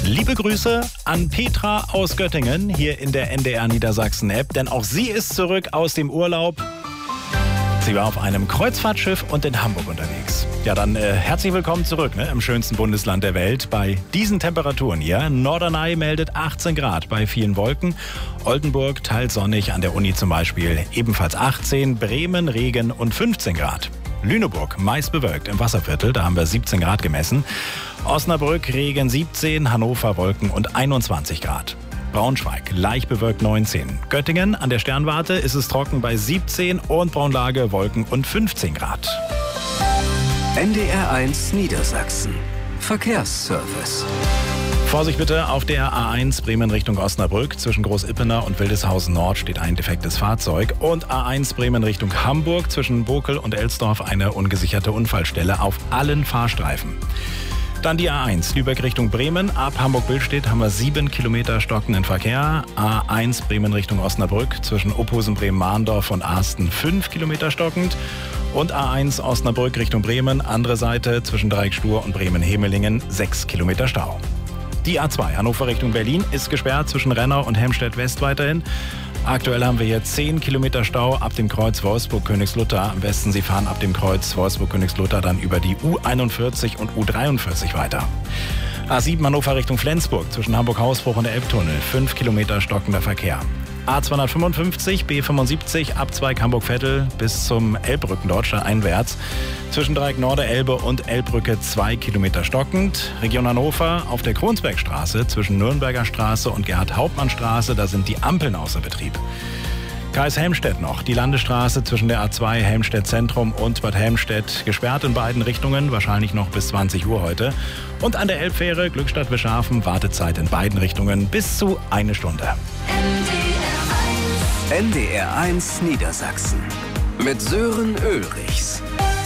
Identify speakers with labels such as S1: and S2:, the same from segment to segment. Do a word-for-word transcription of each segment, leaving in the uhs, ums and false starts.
S1: Liebe Grüße an Petra aus Göttingen hier in der N D R Niedersachsen-App, denn auch sie ist zurück aus dem Urlaub. Sie war auf einem Kreuzfahrtschiff und in Hamburg unterwegs. Ja, dann äh, herzlich willkommen zurück ne, im schönsten Bundesland der Welt bei diesen Temperaturen hier. Norderney meldet achtzehn Grad bei vielen Wolken. Oldenburg teils sonnig, an der Uni zum Beispiel ebenfalls achtzehn. Bremen Regen und fünfzehn Grad. Lüneburg meist bewölkt im Wasserviertel, da haben wir siebzehn Grad gemessen. Osnabrück Regen siebzehn, Hannover Wolken und einundzwanzig Grad. Braunschweig leicht bewölkt neunzehn. Göttingen an der Sternwarte ist es trocken bei siebzehn und Braunlage Wolken und fünfzehn Grad.
S2: N D R eins Niedersachsen. Verkehrsservice.
S1: Vorsicht bitte, auf der A eins Bremen Richtung Osnabrück. Zwischen Großippener und Wildeshausen Nord steht ein defektes Fahrzeug. Und A eins Bremen Richtung Hamburg. Zwischen Bokel und Elsdorf eine ungesicherte Unfallstelle auf allen Fahrstreifen. Dann die A eins Lübeck Richtung Bremen. Ab Hamburg-Billstedt haben wir sieben Kilometer stockenden Verkehr. A eins Bremen Richtung Osnabrück. Zwischen Ophusen, Bremen-Mahndorf und Arsten fünf Kilometer stockend. Und A eins Osnabrück Richtung Bremen. Andere Seite zwischen Dreieckstuhr und Bremen-Hemelingen sechs Kilometer Stau. Die A zwei Hannover Richtung Berlin ist gesperrt zwischen Rennau und Helmstedt-West weiterhin. Aktuell haben wir hier zehn Kilometer Stau ab dem Kreuz Wolfsburg-Königslutter. Am besten Sie fahren ab dem Kreuz Wolfsburg-Königslutter dann über die U einundvierzig und U dreiundvierzig weiter. A sieben Hannover Richtung Flensburg zwischen Hamburg-Hausbruch und der Elbtunnel. fünf Kilometer stockender Verkehr. A zweihundertfünfundfünfzig, B fünfundsiebzig, Abzweig Hamburg-Vettel bis zum Elbbrücken Deutschland einwärts. Zwischen Dreieck Norde Elbe und Elbbrücke zwei Kilometer stockend. Region Hannover auf der Kronsbergstraße zwischen Nürnberger Straße und Gerhard-Hauptmann-Straße, da sind die Ampeln außer Betrieb. Kreis Helmstedt noch. Die Landesstraße zwischen der A zwei Helmstedt Zentrum und Bad Helmstedt gesperrt in beiden Richtungen, wahrscheinlich noch bis zwanzig Uhr heute. Und an der Elbfähre Glückstadt-Wischhafen Wartezeit in beiden Richtungen bis zu eine Stunde.
S2: N D R eins Niedersachsen mit Sören Ulrichs.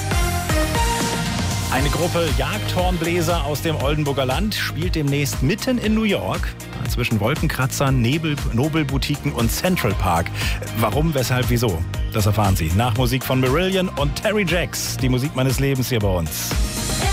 S1: Eine Gruppe Jagdhornbläser aus dem Oldenburger Land spielt demnächst mitten in New York zwischen Wolkenkratzern, Nebel, Nobelboutiquen und Central Park. Warum, weshalb, wieso? Das erfahren Sie nach Musik von Marillion und Terry Jacks. Die Musik meines Lebens hier bei uns.